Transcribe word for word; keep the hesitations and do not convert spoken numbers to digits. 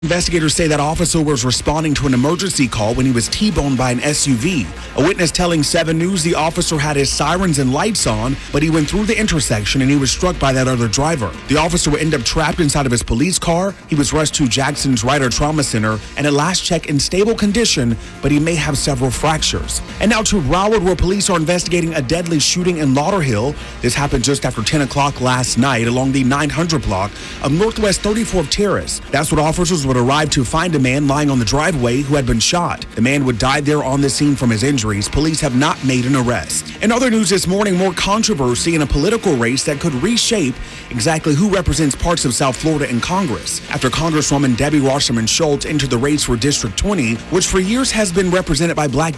Investigators say that officer was responding to an emergency call when he was T-boned by an S U V. A witness telling seven News the officer had his sirens and lights on, but he went through the intersection and he was struck by that other driver. The officer would end up trapped inside of his police car. He was rushed to Jackson's Ryder Trauma Center and at last check in stable condition, but he may have several fractures. And now to Broward, where police are investigating a deadly shooting in Lauderhill. This happened just after ten o'clock last night along the nine hundred block of Northwest thirty-fourth Terrace. That's what officers would arrive to find a man lying on the driveway who had been shot. The man would die there on the scene from his injuries. Police have not made an arrest. In other news this morning, more controversy in a political race that could reshape exactly who represents parts of South Florida in Congress. After Congresswoman Debbie Wasserman Schultz entered the race for District twenty, which for years has been represented by Black